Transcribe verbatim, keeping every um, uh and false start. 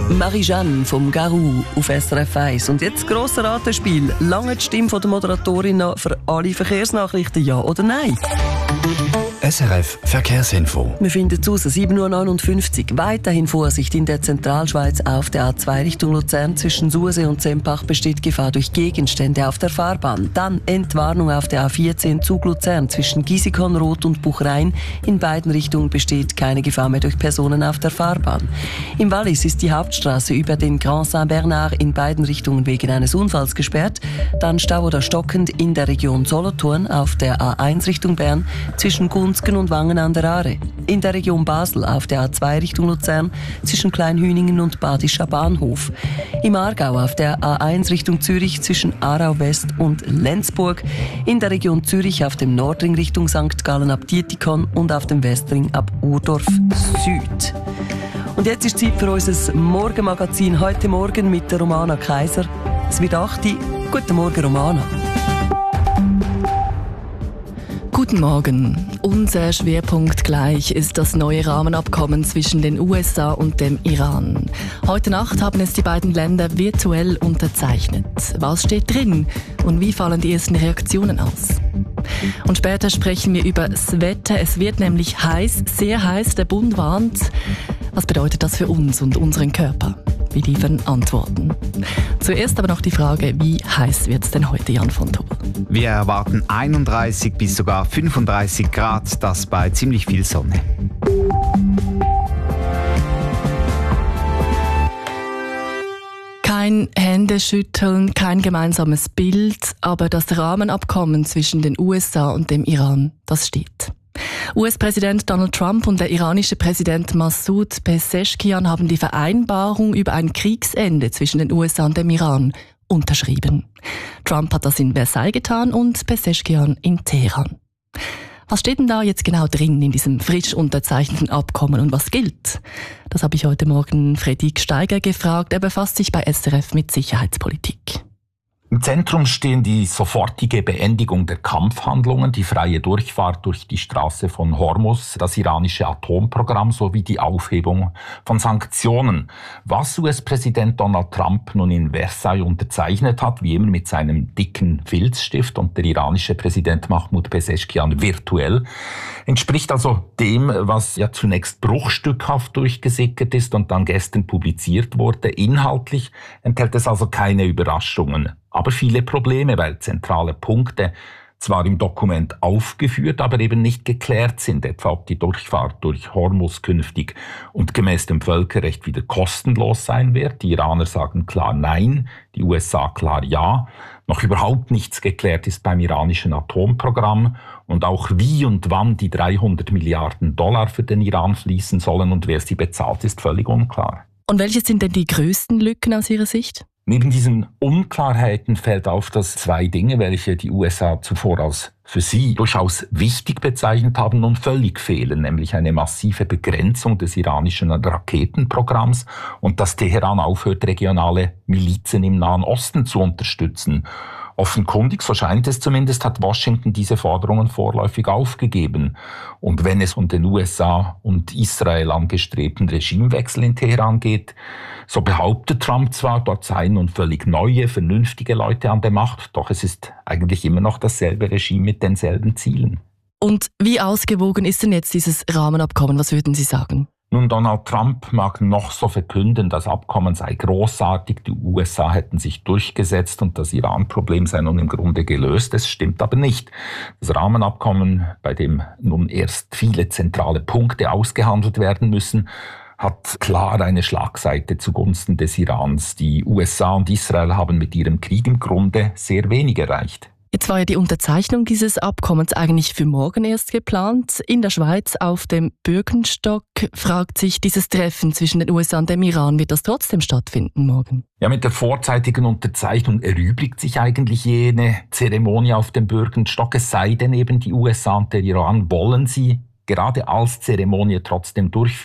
Marie-Jeanne vom Garou auf S R F eins. Und jetzt grosses Ratespiel. Lange die Stimme von der Moderatorin noch für alle Verkehrsnachrichten, ja oder nein? S R F Verkehrsinfo. Wir finden es raus, sieben Uhr neunundfünfzig. Weiterhin Vorsicht in der Zentralschweiz auf der A zwei Richtung Luzern. Zwischen Sursee und Sempach besteht Gefahr durch Gegenstände auf der Fahrbahn. Dann Entwarnung auf der A vierzehn Zug Luzern. Zwischen Gisikon-Roth und Buchrein. In beiden Richtungen besteht keine Gefahr mehr durch Personen auf der Fahrbahn. Im Wallis ist die Hauptstraße über den Grand Saint-Bernard in beiden Richtungen wegen eines Unfalls gesperrt. Dann Stau oder stockend in der Region Solothurn auf der A eins Richtung Bern. Zwischen Gunzgen und Wangen an der Aare. In der Region Basel auf der A zwei Richtung Luzern zwischen Kleinhüningen und Badischer Bahnhof. Im Aargau auf der A eins Richtung Zürich zwischen Aarau West und Lenzburg. In der Region Zürich auf dem Nordring Richtung Sankt Gallen ab Dietikon und auf dem Westring ab Urdorf Süd. Und jetzt ist Zeit für unser Morgenmagazin. Heute Morgen mit der Romana Kaiser. Es wird acht Uhr. Guten Morgen, Romana. Guten Morgen. Unser Schwerpunkt gleich ist das neue Rahmenabkommen zwischen den U S A und dem Iran. Heute Nacht haben es die beiden Länder virtuell unterzeichnet. Was steht drin und wie fallen die ersten Reaktionen aus? Und später sprechen wir über das Wetter. Es wird nämlich heiß, sehr heiß. Der Bund warnt. Was bedeutet das für uns und unseren Körper? Wir liefern Antworten. Zuerst aber noch die Frage, wie heiß wird es denn heute, Jan von Thol? Wir erwarten einunddreißig bis sogar fünfunddreißig Grad, das bei ziemlich viel Sonne. Kein Händeschütteln, kein gemeinsames Bild, aber das Rahmenabkommen zwischen den U S A und dem Iran, das steht. U S-Präsident Donald Trump und der iranische Präsident Massoud Pezeshkian haben die Vereinbarung über ein Kriegsende zwischen den U S A und dem Iran unterschrieben. Trump hat das in Versailles getan und Pezeshkian in Teheran. Was steht denn da jetzt genau drin in diesem frisch unterzeichneten Abkommen und was gilt? Das habe ich heute Morgen Fredrik Steiger gefragt. Er befasst sich bei S R F mit Sicherheitspolitik. Im Zentrum stehen die sofortige Beendigung der Kampfhandlungen, die freie Durchfahrt durch die Straße von Hormuz, das iranische Atomprogramm sowie die Aufhebung von Sanktionen. Was U S-Präsident Donald Trump nun in Versailles unterzeichnet hat, wie immer mit seinem dicken Filzstift, und der iranische Präsident Mahmoud Pezeshkian virtuell, entspricht also dem, was ja zunächst bruchstückhaft durchgesickert ist und dann gestern publiziert wurde. Inhaltlich enthält es also keine Überraschungen, aber viele Probleme, weil zentrale Punkte zwar im Dokument aufgeführt, aber eben nicht geklärt sind, etwa ob die Durchfahrt durch Hormuz künftig und gemäß dem Völkerrecht wieder kostenlos sein wird. Die Iraner sagen klar Nein, die U S A klar Ja. Noch überhaupt nichts geklärt ist beim iranischen Atomprogramm und auch wie und wann die dreihundert Milliarden Dollar für den Iran fließen sollen und wer sie bezahlt, ist völlig unklar. Und welche sind denn die größten Lücken aus Ihrer Sicht? Neben diesen Unklarheiten fällt auf, dass zwei Dinge, welche die U S A zuvor als für sie durchaus wichtig bezeichnet haben, nun völlig fehlen, nämlich eine massive Begrenzung des iranischen Raketenprogramms und dass Teheran aufhört, regionale Milizen im Nahen Osten zu unterstützen. Offenkundig, so scheint es zumindest, hat Washington diese Forderungen vorläufig aufgegeben. Und wenn es um den U S A und Israel angestrebten Regimewechsel in Teheran geht, so behauptet Trump zwar, dort seien nun völlig neue, vernünftige Leute an der Macht, doch es ist eigentlich immer noch dasselbe Regime mit denselben Zielen. Und wie ausgewogen ist denn jetzt dieses Rahmenabkommen? Was würden Sie sagen? Nun, Donald Trump mag noch so verkünden, das Abkommen sei großartig, die U S A hätten sich durchgesetzt und das Iran-Problem sei nun im Grunde gelöst. Das stimmt aber nicht. Das Rahmenabkommen, bei dem nun erst viele zentrale Punkte ausgehandelt werden müssen, hat klar eine Schlagseite zugunsten des Irans. Die U S A und Israel haben mit ihrem Krieg im Grunde sehr wenig erreicht. Jetzt war ja die Unterzeichnung dieses Abkommens eigentlich für morgen erst geplant. In der Schweiz auf dem Bürgenstock fragt sich dieses Treffen zwischen den U S A und dem Iran, wird das trotzdem stattfinden morgen? Ja, mit der vorzeitigen Unterzeichnung erübrigt sich eigentlich jene Zeremonie auf dem Bürgenstock, es sei denn eben die U S A und der Iran wollen sie gerade als Zeremonie trotzdem durchführen.